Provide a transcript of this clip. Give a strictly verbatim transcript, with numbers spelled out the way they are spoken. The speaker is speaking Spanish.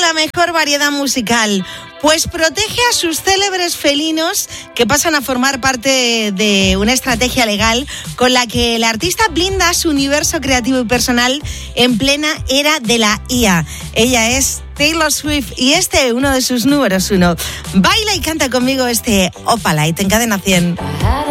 la mejor variedad musical? Pues protege a sus célebres felinos que pasan a formar parte de una estrategia legal con la que el artista blinda su universo creativo y personal en plena era de la I A. Ella es Taylor Swift y este, uno de sus números uno. Baila y canta conmigo este Opalite en Cadena cien.